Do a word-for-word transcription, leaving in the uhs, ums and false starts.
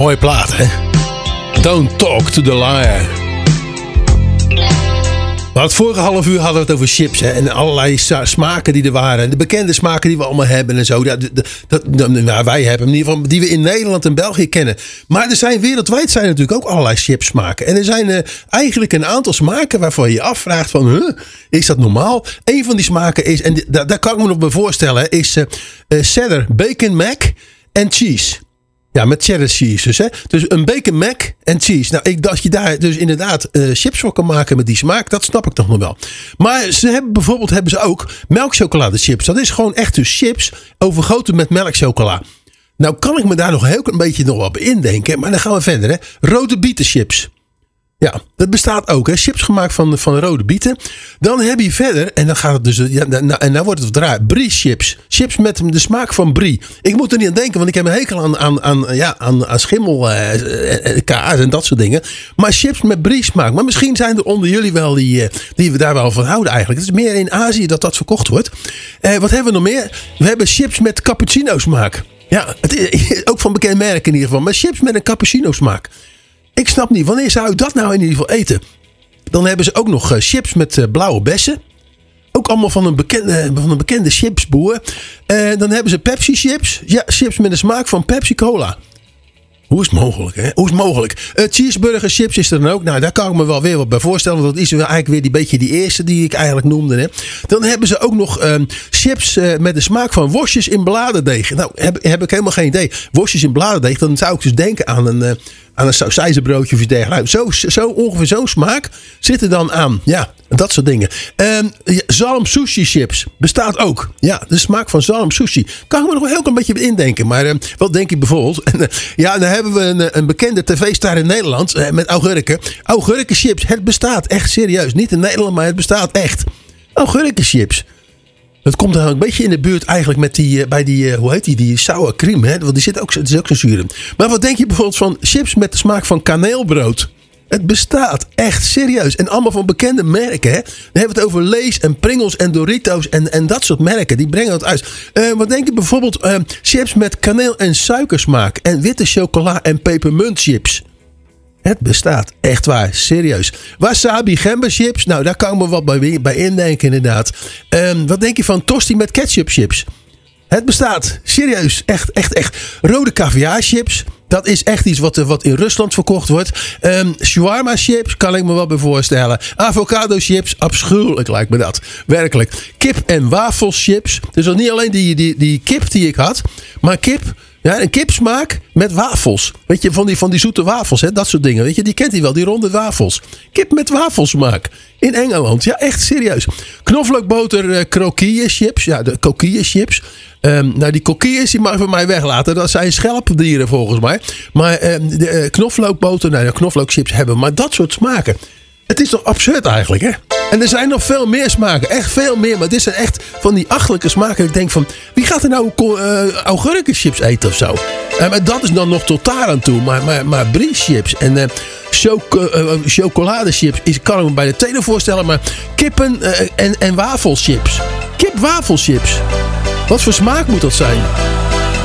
Mooie plaat, hè? Don't talk to the liar. Maar het vorige half uur hadden we het over chips, hè? En allerlei smaken die er waren. De bekende smaken die we allemaal hebben en zo. Dat, dat, dat, nou, wij hebben in ieder geval die we in Nederland en België kennen. Maar er zijn wereldwijd zijn natuurlijk ook allerlei chipsmaken. En er zijn uh, eigenlijk een aantal smaken waarvan je je afvraagt van, huh, is dat normaal? Een van die smaken is, en daar, daar kan ik me nog bij voorstellen, is uh, uh, cheddar, bacon, mac en cheese. Ja, met cheddar cheese dus, hè. Dus een bacon mac en cheese. Nou, ik dacht je daar dus inderdaad uh, chips voor kan maken met die smaak. Dat snap ik toch nog wel. Maar ze hebben bijvoorbeeld hebben ze ook melkchocoladechips. Dat is gewoon echt dus chips overgoten met melkchocola. Nou kan ik me daar nog heel een beetje nog wel bij indenken. Maar dan gaan we verder, hè. Rode bietenchips. Ja, dat bestaat ook, hè. Chips gemaakt van, van rode bieten. Dan heb je verder, en dan gaat het dus, ja, nou, en nou wordt het draai, brie chips. Chips met de smaak van brie. Ik moet er niet aan denken, want ik heb een hekel aan, aan, aan, ja, aan, aan schimmel, eh, kaas en dat soort dingen. Maar chips met brie smaak. Maar misschien zijn er onder jullie wel die, die we daar wel van houden eigenlijk. Het is meer in Azië dat dat verkocht wordt. Eh, wat hebben we nog meer? We hebben chips met cappuccino smaak. Ja, het is ook van bekend merk in ieder geval. Maar chips met een cappuccino smaak. Ik snap niet, wanneer zou ik dat nou in ieder geval eten? Dan hebben ze ook nog chips met blauwe bessen. Ook allemaal van een bekende, van een bekende chipsboer. En dan hebben ze Pepsi chips. Ja, chips met de smaak van Pepsi Cola. Hoe is het mogelijk, hè? Hoe is het mogelijk? Uh, cheeseburger chips is er dan ook. Nou, daar kan ik me wel weer wat bij voorstellen. Want dat is eigenlijk weer die beetje die eerste die ik eigenlijk noemde. Hè? Dan hebben ze ook nog uh, chips uh, met de smaak van worstjes in bladerdeeg. Nou, heb, heb ik helemaal geen idee. Worstjes in bladerdeeg, dan zou ik dus denken aan een... Uh, aan een sausijzenbroodje of iets dergelijks. Zo, zo ongeveer zo'n smaak zit er dan aan. Ja, dat soort dingen. Um, zalm sushi chips bestaat ook. Ja, de smaak van zalm sushi. Kan ik me nog wel heel een beetje indenken. Maar uh, wat denk ik bijvoorbeeld? En, uh, ja, dan hebben we een, een bekende tv-star in Nederland uh, met augurken. Augurkenchips. Het bestaat echt serieus. Niet in Nederland, maar het bestaat echt. Augurkenchips. Het komt er een beetje in de buurt eigenlijk met die, bij die, hoe heet die, die sour cream. Hè? Want die zit ook, het is ook zo zuur. Maar wat denk je bijvoorbeeld van chips met de smaak van kaneelbrood? Het bestaat echt serieus. En allemaal van bekende merken. Hè? Dan hebben we het over Lay's en Pringles en Doritos en, en dat soort merken. Die brengen het uit. Uh, wat denk je bijvoorbeeld uh, chips met kaneel en suikersmaak. En witte chocola en pepermuntchips. Het bestaat. Echt waar. Serieus. Wasabi gemberchips. Nou, daar kan ik me wat bij, bij indenken inderdaad. Um, wat denk je van tosti met ketchup chips? Het bestaat. Serieus. Echt, echt, echt. Rode caviar chips. Dat is echt iets wat, wat in Rusland verkocht wordt. Um, shawarma chips kan ik me wel bij voorstellen. Avocado chips. Afschuwelijk lijkt me dat. Werkelijk. Kip en wafelschips. Dus dat niet alleen die, die, die kip die ik had. Maar kip... Ja, een kipsmaak met wafels. Weet je, van die, van die zoete wafels, hè? Dat soort dingen. Weet je, die kent hij wel, die ronde wafels. Kip met wafelsmaak. In Engeland. Ja, echt serieus. Knoflookboter uh, krokeeënchips. Ja, de kokieënchips. Um, nou, die kokieëns, die mag je van mij weglaten. Dat zijn schelpdieren volgens mij. Maar um, de uh, knoflookboter, nou, de knoflookchips hebben. Maar dat soort smaken. Het is toch absurd eigenlijk, hè? En er zijn nog veel meer smaken. Echt veel meer. Maar dit zijn echt van die achterlijke smaken. Ik denk van, wie gaat er nou uh, augurkenchips eten of zo? Uh, maar dat is dan nog tot daar aan toe. Maar, maar, maar brie-chips en uh, choco, uh, chocoladechips. Ik kan me bij de tenen voorstellen. Maar kippen uh, en, en wafelschips. Kip-wafelschips. Wat voor smaak moet dat zijn?